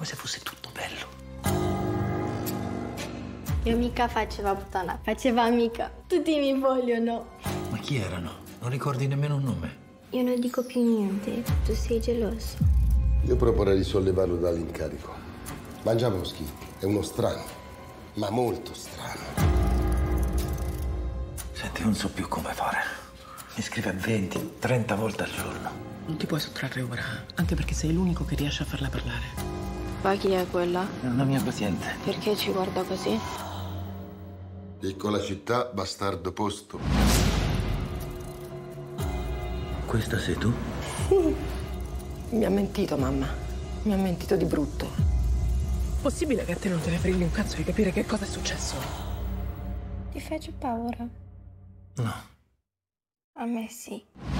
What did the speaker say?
come se fosse tutto bello. Io mica faceva puttana, faceva amica. Tutti mi vogliono. Ma chi erano? Non ricordi nemmeno un nome. Io non dico più niente, tu sei geloso. Io proporrei di sollevarlo dall'incarico. Mangiamoschi è uno strano, ma molto strano. Senti, non so più come fare. Mi scrive 20, 30 volte al giorno. Non ti puoi sottrarre ora, anche perché sei l'unico che riesce a farla parlare. Ma chi è quella? È una mia paziente. Perché ci guarda così? Piccola città, bastardo posto. Questa sei tu? Mi ha mentito, mamma. Mi ha mentito di brutto. Possibile che a te non te ne freghi un cazzo di capire che cosa è successo? Ti faccio paura? No. A me sì.